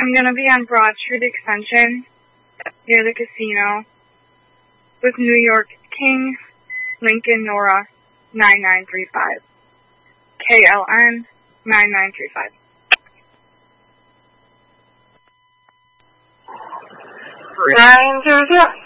I'm going to be on Broad Street Extension near the casino with New York King Lincoln Nora 9935. KLN 9935. 900.